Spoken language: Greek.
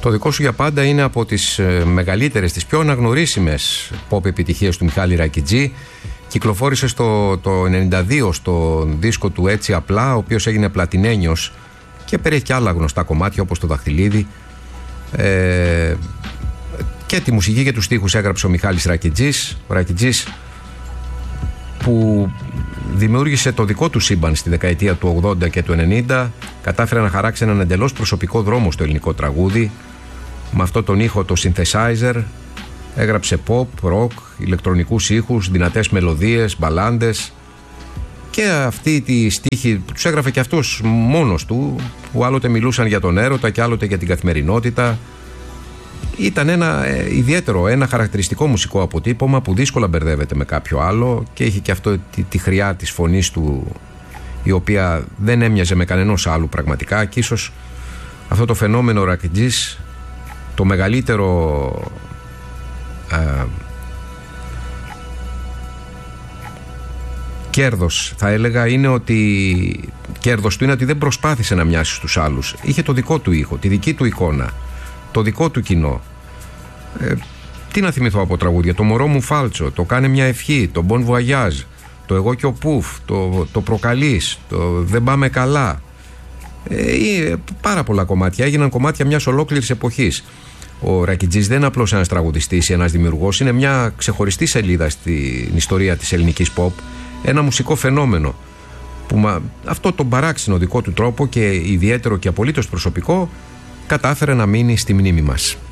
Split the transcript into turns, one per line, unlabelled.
Το δικό σου για πάντα είναι από τις μεγαλύτερες, τις πιο αναγνωρίσιμες pop επιτυχίες του Μιχάλη Ρακιτζή. Κυκλοφόρησε το 92 στο δίσκο του Έτσι Απλά, ο οποίος έγινε πλατινένιος και περιέχει και άλλα γνωστά κομμάτια όπως το Δαχτυλίδι. Και τη μουσική και τους στίχους έγραψε ο Μιχάλης Ρακιτζής. Ο Ρακιτζής που δημιούργησε το δικό του σύμπαν στη δεκαετία του 80 και του 90, κατάφερε να χαράξει έναν εντελώς προσωπικό δρόμο στο ελληνικό τραγούδι. Με αυτό τον ήχο, το synthesizer, έγραψε pop, rock, ηλεκτρονικούς ήχους, δυνατές μελωδίες, μπαλάντες, και αυτή τη στίχη που τους έγραφε και αυτός μόνος του, που άλλοτε μιλούσαν για τον έρωτα και άλλοτε για την καθημερινότητα. Ήταν ένα ιδιαίτερο, ένα χαρακτηριστικό μουσικό αποτύπωμα που δύσκολα μπερδεύεται με κάποιο άλλο, και είχε και αυτό τη χρειά της φωνής του, η οποία δεν έμοιαζε με κανενός άλλου πραγματικά. Και ίσως αυτό το φαινόμενο Ρακιτζής, το μεγαλύτερο κέρδος θα έλεγα είναι ότι κέρδος του είναι ότι δεν προσπάθησε να μοιάσει στους άλλους. Είχε το δικό του ήχο, τη δική του εικόνα, το δικό του κοινό. Τι να θυμηθώ από τραγούδια? Το Μωρό μου Φάλτσο, το Κάνε μια ευχή, το Bon Voyage, το Εγώ και ο Πουφ, το Προκαλείς, το Δεν πάμε καλά. Πάρα πολλά κομμάτια, έγιναν κομμάτια μιας ολόκληρης εποχής. Ο Ρακιτζής δεν είναι απλώς ένας τραγουδιστής ή ένας δημιουργός, είναι μια ξεχωριστή σελίδα στην ιστορία της ελληνικής pop, ένα μουσικό φαινόμενο που αυτό τον παράξενο δικό του τρόπο και ιδιαίτερο και απολύτως προσωπικό κατάφερε να μείνει στη μνήμη μας.